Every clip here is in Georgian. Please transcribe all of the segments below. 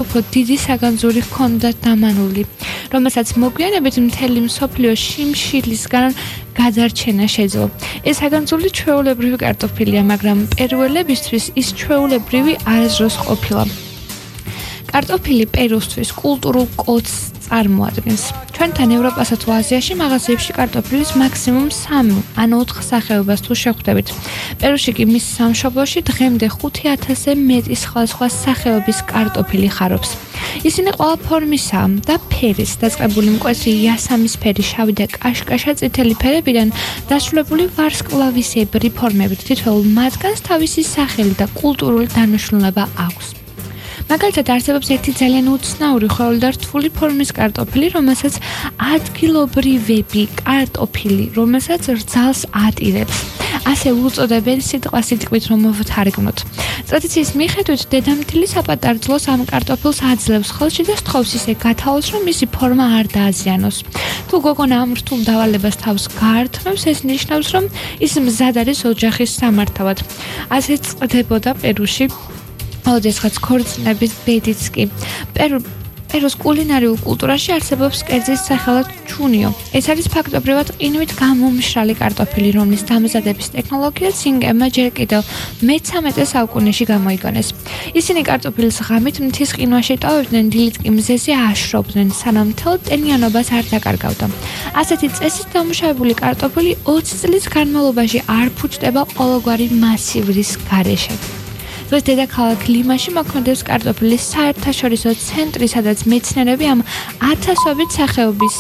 უფრო დიდი საგანძური ჰქონდათ დამანული, რომელსაც მოგვიანებით მთელი მსოფლიო შიმშილისგან გადარჩენა შეძლო. ეს საგანძური ჩვეულებრივი კარტოფილია, მაგრამ პერუელებისთვის ის ჩვეულებრივი არასდროს ყოფილა. კარტოფილი პერუსთვის კულტურულ კოდს წარმოადგენს. ჩვენთან ევროპასა თუ აზიაში მაღაზიებში კარტოფილის მაქსიმუმ 3 ან 4 სახეობას თუ შევხვდებით. პერუში კი მის სამშობლოში დღემდე 5000-ზე მეტი სხვადასხვა სახეობის კარტოფილი ხარობს. ისინი ყველა ფორმისაა და ფერის, დაწყებული მკვეთრი იასამისფერი, შავი და კაშკაშა წითელი ფერებიდან დასრულებული ვარსკვლავისებრი ფორმებით. თითოეულ მათგანს თავისი სახელი და კულტურული დანიშნულება აქვს. მაგალითად არსებობს ერთი ძალიან უცნაური ხვეული და რთული ფორმის კარტოფილი, რომელსაც ადგილობრივები კარტოფილი, რომელსაც რძალს ატირებს. ასე უწოდებენ სიტყვით რომ მოვთარგმნოთ. ტრადიციის მიხედვით დედამთილი საპატარძლოს ამ კარტოფილს აძლევს ხელში და სთხოვს ისე გათაოს, რომ მისი ფორმა არ დააზიანოს. თუ გოგონა ამ რთულ დავალებას თავს გაართმევს, ეს ნიშნავს, რომ ის მზად არის ოჯახის სამართავად. ასე წდებოდა პერუში. ოდესღაც ქორწინების ბედიც კი. პერუს კულინარიულ კულტურაში არსებობს კერძის სახელად ჩუნიო. ეს არის ფაქტობრივად ყინვით გამომშრალი კარტოფილი, რომლის დამზადების ტექნოლოგიაც ინკებმა ჯერ კიდევ მე-13 საუკუნეში გამოიგონეს. ისინი კარტოფილს ღამით მთის ყინვაში ტოვებდნენ, დილით კი მზეზე აშრობდნენ, სანამ მთელ ტენიანობას არ დაკარგავდა. ასეთი წესით დამუშავებული კარტოფილი 20 წლის განმავლობაში არ ფუჭდება ყოველგვარი მასივრის გარეშე. დღეს დედაქალაქ ლიმაში მოქმედებს კარტოფილის საერთაშორისო ცენტრი, სადაც მეცნიერები ამ ათასობით სახეობის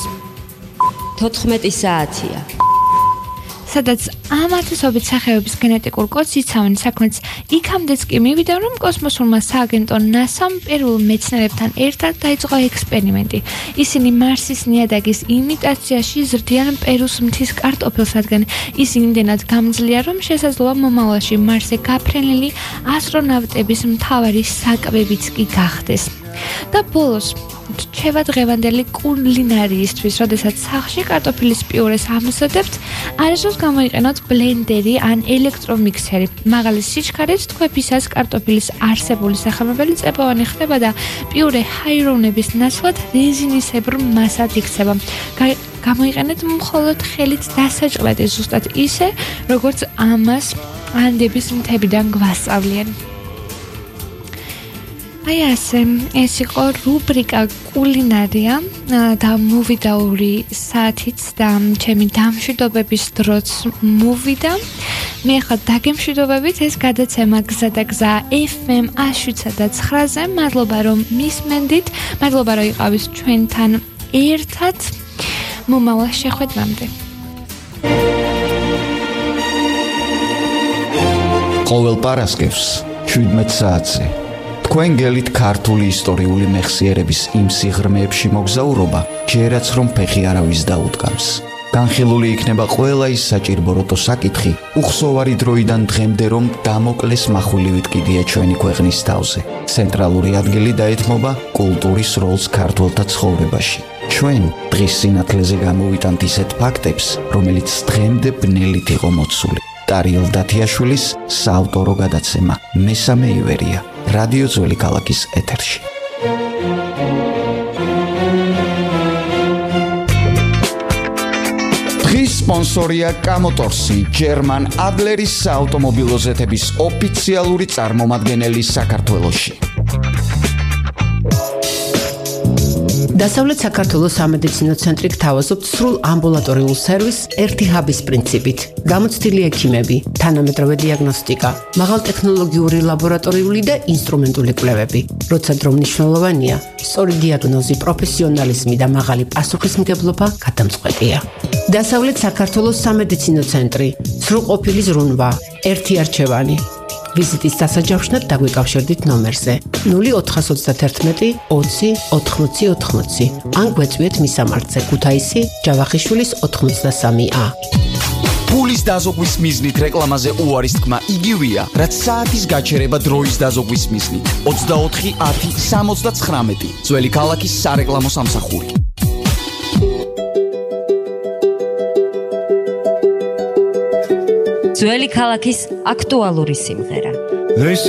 14 საათია. სადაც ამ ათასობით სახეობის გენეტიკურ კოდს იცავენ. საქმეც იქამდეც კი მივიდა, რომ კოსმოსურმა სააგენტო NASA-მ პერუულ მეცნიერებთან ერთად დაიწყო ექსპერიმენტი. ისინი მარსის ნიადაგის იმიტაციაში ზრდიან პერუს მთის კარტოფილს, რადგან ის იმდენად გამძლეა, რომ შესაძლოა მომავალში მარსზე გაფრენილი ასტრონავტების მთავარი საკვებიც კი გახდეს. და ბოლოს რჩევა დღევანდელი კულინარიისთვის, როდესაც სახლში კარტოფილის პიურეს ამზადებთ, არასდროს გამოიყენოთ ბლენდერი ან ელექტრომიქსერი. მაღალი სიჩქარით თქვეფისას კარტოფილის არსებული სახელმებელი წებოვანი ხდება და პიურე ჰაიროვნების ნაცვლად რეზინისებრ მასად იქცება. გამოიყენეთ მხოლოდ ხელით დასაჭყლეტი, ზუსტად ისე, როგორც ამას ანდების მთებიდან გვასწავლიან. აი ასე, ეს იყო რუბრიკა კულინარია და მოვიდა 2 საათიც და ჩემი დამშვიდობების დროც მოვიდა. მე ახლა დაგემშვიდობებით, ეს გადაცემა გზა და გზა FM 107.9-ზე. მადლობა რომ მისმენდით, მადლობა რომ იყავით ჩვენთან ერთად. მომავალ შეხვედრამდე. ყოველ პარასკევს 17 საათზე თქვენ გელით ქართული ისტორიული მეხსიერების იმ სიღრმეებში მოგზაურობა, ჯერაც რომ ფეხი არავის დაუდგამს. განხილული იქნება ყველა ის საჭირბოროტო საკითხი, უხსოვარი დროიდან დღემდე რომ დამოკლეს מחვილივით კიდია ჩვენი ქვეყნის თავზე. ცენტრალური ადგილი დაეთმობა კულტურის როლს ქართველთა ცხოვრებაში. ჩვენ დღის სინათლეზე გამოვიტანთ ისეთ ფაქტებს, რომელიც დღემდე ბნელით იყო მოცული. ტარიელ დათიაშვილის საავტორო გადაცემა მესამე ივერია. რადიო ძველი ქალაქის ეთერში. დღის სპონსორია კამოტორსი, ჯერმან ადლერის საავტომობილო ზეთების ოფიციალური წარმომადგენელი საქართველოში. დასავლეთ საქართველოს სამედიცინო ცენტრი გთავაზობთ სრულ ამბულატორიულ სერვისს ერთი ჰაბის პრინციპით. გამოცდილი ექიმები, თანამედროვე დიაგნოსტიკა, მაღალტექნოლოგიური ლაბორატორიული და ინსტრუმენტული კვლევები. როცა დრო მნიშვნელოვანია, სწორი დიაგნოზი, პროფესიონალიზმი და მაღალი პასუხისმგებლობა გადამწყვეტია. დასავლეთ საქართველოს სამედიცინო ცენტრი, სრულყოფილი ზრუნვა, ერთი არჩევანი. ვიზიტის დასაჯავშნად დაგვიკავშირდით ნომერზე 0431 20 80 80 ან გვეწვიეთ მისამართზე ქუთაისი ჯავახიშვილის 83A. ფულის დაზოგვის მიზნით რეკლამაზე უარის თქმა იგივეა, რაც საათის გაჩერება დროის დაზოგვის მიზნით. 24 10 79 ძველი ქალაქის სარეკლამო სამსახური. ძველი ქალაქის აქტუალური სიმღერა.